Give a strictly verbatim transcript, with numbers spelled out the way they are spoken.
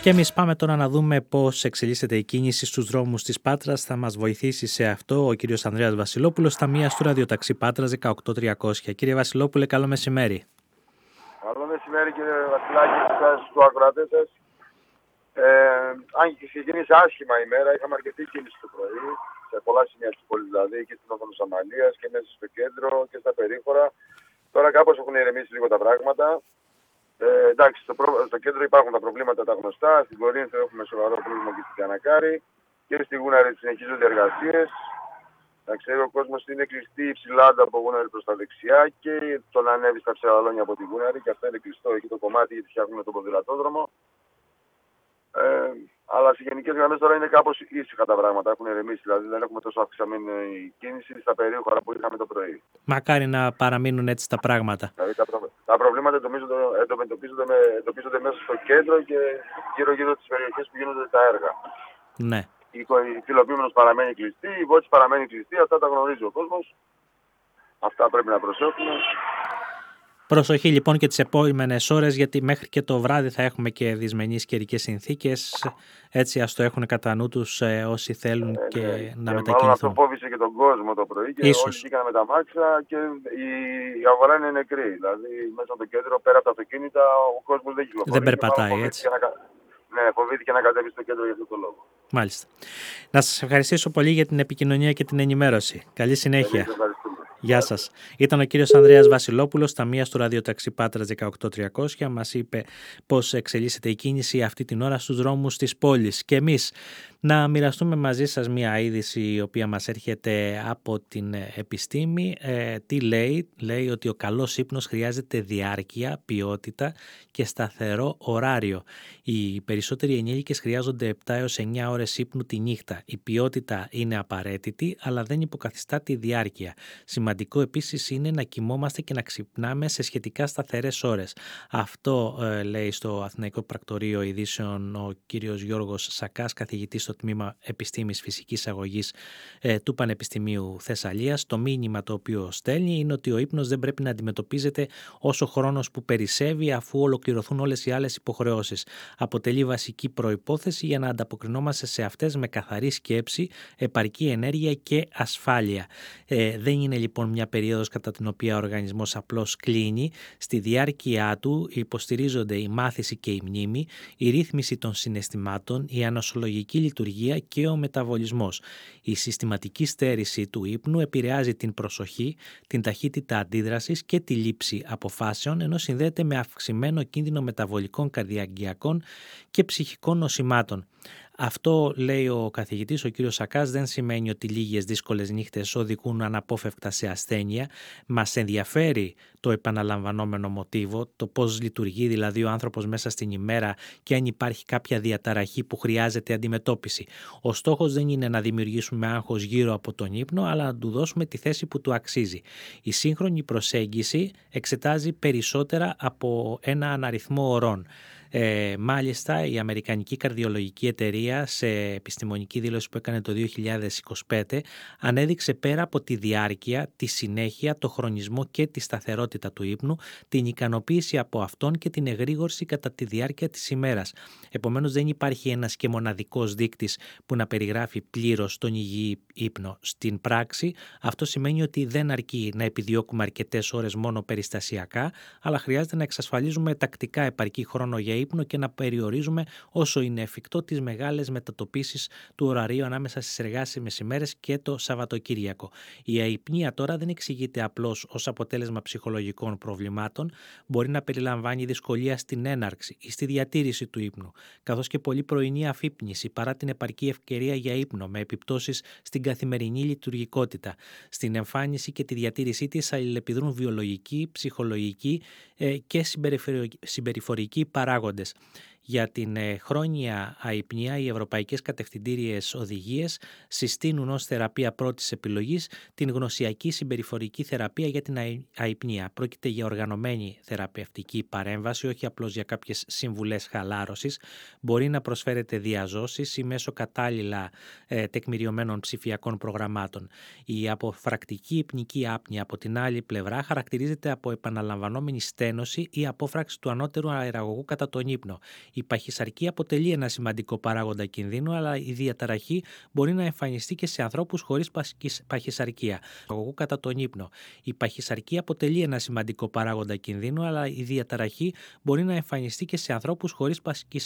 Και εμείς πάμε τώρα να δούμε πώς εξελίσσεται η κίνηση στους δρόμους της Πάτρας. Θα μας βοηθήσει σε αυτό ο κύριος Ανδρέας Βασιλόπουλος, ταμείας του ραδιοταξί Πάτρας δεκαοκτώ τριακόσια. Κύριε Βασιλόπουλε, καλό μεσημέρι. Καλό μεσημέρι κύριε Βασιλάκη, σας του ακροατές σας. Ε, αν και ξεκίνησε άσχημα η μέρα, είχαμε αρκετή κίνηση το πρωί, σε πολλά σημεία της πόλης δηλαδή, και στην Οδό Αμαλίας και μέσα στο κέντρο και στα περίχωρα. Τώρα κάπως έχουν ηρεμήσει λίγο τα πράγματα. Ε, εντάξει, στο, προ... στο κέντρο υπάρχουν τα προβλήματα τα γνωστά, στην Κορίνθο έχουμε σοβαρό πρόβλημα και στην Κανακάρη και στη Γούναρη συνεχίζονται εργασίες. Εντάξει, ο κόσμος είναι κλειστή ψηλά από Γούναρη προς τα δεξιά και το να ανέβει στα Ψεβαλόνια από τη Γούναρη, και αυτό είναι κλειστό εκεί το κομμάτι γιατί φτιάχνουν τον ποδηλατόδρομο. Ε, αλλά σε γενικές γραμμές τώρα είναι κάπως ήσυχα τα πράγματα, έχουν ηρεμήσει, δηλαδή δεν έχουμε τόσο αυξημένη κίνηση στα περίχωρα που είχαμε το πρωί. Μακάρι να παραμείνουν έτσι τα πράγματα. Δηλαδή τα, προ... τα προβλήματα εντοπίζονται, με... εντοπίζονται μέσα στο κέντρο και γύρω-γύρω τις περιοχές που γίνονται τα έργα. Ναι. Η Φιλοπίμενος παραμένει κλειστή, η Βότης παραμένει κλειστή, αυτά τα γνωρίζει ο κόσμος. Αυτά πρέπει να προσέχουμε. Προσοχή λοιπόν και τις επόμενες ώρες, γιατί μέχρι και το βράδυ θα έχουμε και δυσμενείς καιρικές συνθήκες. Έτσι ας το έχουν κατά νου τους ε, όσοι θέλουν ε, και ναι. να και μετακινηθούν. Μάλλον αυτό φόβησε και τον κόσμο το πρωί και Ίσως. όλοι βγήκαν με τα μάξια και η, η αγορά είναι νεκρή. Δηλαδή μέσα στο κέντρο, πέρα από τα αυτοκίνητα, ο κόσμος δεν κυκλοφορεί. Δεν περπατάει έτσι. Να... Ναι, φοβήθηκε να κατέβει στο κέντρο για αυτό το λόγο. Μάλιστα. Να σας ευχαριστήσω πολύ για την επικοινωνία και την ενημέρωση. Καλή συνέχεια. Γεια σας. Ήταν ο κύριος Ανδρέας Βασιλόπουλος, ταμείας του ραδιοταξί Πάτρας δεκαοκτώ τριακόσια. Μας είπε πώς εξελίσσεται η κίνηση αυτή την ώρα στους δρόμους της πόλης. Και εμείς να μοιραστούμε μαζί σας μια είδηση η οποία μας έρχεται από την επιστήμη. Ε, τι λέει? Λέει ότι ο καλός ύπνος χρειάζεται διάρκεια, ποιότητα και σταθερό ωράριο. Οι περισσότεροι ενήλικες χρειάζονται επτά έως εννιά ώρες ύπνου τη νύχτα. Η ποιότητα είναι απαραίτητη, αλλά δεν υποκαθιστά τη διάρκεια. Σημαντικό επίσης είναι να κοιμόμαστε και να ξυπνάμε σε σχετικά σταθερές ώρες. Αυτό ε, λέει στο Αθηναϊκό Πρακτορείο Ειδήσεων ο κύριος Γιώργος Σακάς, καθηγητής στο Τμήμα Επιστήμης Φυσικής Αγωγής ε, του Πανεπιστημίου Θεσσαλίας. Το μήνυμα το οποίο στέλνει είναι ότι ο ύπνος δεν πρέπει να αντιμετωπίζεται ως ο χρόνος που περισσεύει αφού ολοκληρωθούν όλες οι άλλες υποχρεώσεις. Αποτελεί βασική προϋπόθεση για να ανταποκρινόμαστε σε αυτές με καθαρή σκέψη, επαρκή ενέργεια και ασφάλεια. Ε, δεν είναι λοιπόν μια περίοδος κατά την οποία ο οργανισμός απλώς κλείνει. Στη διάρκεια του υποστηρίζονται η μάθηση και η μνήμη, η ρύθμιση των συναισθημάτων, η ανοσολογική λειτουργία και ο μεταβολισμός. Η συστηματική στέρηση του ύπνου επηρεάζει την προσοχή, την ταχύτητα αντίδρασης και τη λήψη αποφάσεων, ενώ συνδέεται με αυξημένο κίνδυνο μεταβολικών, καρδιαγγειακών και ψυχικών νοσημάτων. Αυτό, λέει ο καθηγητής, ο κύριος Σακάς, δεν σημαίνει ότι λίγες δύσκολες νύχτες οδηγούν αναπόφευκτα σε ασθένεια. Μας ενδιαφέρει το επαναλαμβανόμενο μοτίβο, το πώς λειτουργεί δηλαδή ο άνθρωπος μέσα στην ημέρα και αν υπάρχει κάποια διαταραχή που χρειάζεται αντιμετώπιση. Ο στόχος δεν είναι να δημιουργήσουμε άγχος γύρω από τον ύπνο, αλλά να του δώσουμε τη θέση που του αξίζει. Η σύγχρονη προσέγγιση εξετάζει περισσότερα από ένα αναριθμό ωρών. Ε, μάλιστα η Αμερικανική Καρδιολογική Εταιρεία σε επιστημονική δήλωση που έκανε το δύο χιλιάδες είκοσι πέντε ανέδειξε πέρα από τη διάρκεια, τη συνέχεια, το χρονισμό και τη σταθερότητα του ύπνου, την ικανοποίηση από αυτόν και την εγρήγορση κατά τη διάρκεια της ημέρας. Επομένως δεν υπάρχει ένας και μοναδικός δείκτης που να περιγράφει πλήρως τον υγιή ύπνο. Στην πράξη αυτό σημαίνει ότι δεν αρκεί να επιδιώκουμε αρκετές ώρες μόνο περιστασιακά, αλλά χρειάζεται να εξασφαλίζουμε τακτικά επαρκή χρόνο για ύπνο και να περιορίζουμε όσο είναι εφικτό τις μεγάλες μετατοπίσεις του ωραρίου ανάμεσα στις εργάσιμες ημέρες και το Σαββατοκύριακο. Η αϊπνία τώρα δεν εξηγείται απλώς ως αποτέλεσμα ψυχολογικών προβλημάτων, μπορεί να περιλαμβάνει δυσκολία στην έναρξη ή στη διατήρηση του ύπνου, καθώς και πολύ πρωινή αφύπνιση παρά την επαρκή ευκαιρία για ύπνο, με επιπτώσεις στην καθημερινή λειτουργικότητα. Στην εμφάνιση και τη διατήρησή της αλληλεπιδρούν βιολογικοί, ψυχολογικοί ε, και συμπεριφορικοί παράγοντες. Για την χρόνια αϊπνία, οι ευρωπαϊκές κατευθυντήριες οδηγίες συστήνουν ως θεραπεία πρώτης επιλογής την γνωσιακή συμπεριφορική θεραπεία για την αϊπνία. Πρόκειται για οργανωμένη θεραπευτική παρέμβαση, όχι απλώς για κάποιες συμβουλές χαλάρωσης. Μπορεί να προσφέρεται διαζώσεις ή μέσω κατάλληλα ε, τεκμηριωμένων ψηφιακών προγραμμάτων. Η αποφρακτική υπνική άπνοια, από την άλλη πλευρά, χαρακτηρίζεται από επαναλαμβανόμενη στένωση ή απόφραξη του ανώτερου αεραγωγού κατά τον ύπνο. Η παχυσαρκία αποτελεί ένα σημαντικό παράγοντα κινδύνου, αλλά η διαταραχή μπορεί να εμφανιστεί και σε ανθρώπους χωρίς παχυσαρκία. Εγώ κατά τον ύπνο. Η παχυσαρκία αποτελεί ένα σημαντικό παράγοντα κινδύνου, αλλά η διαταραχή μπορεί να εμφανιστεί και σε ανθρώπους χωρίς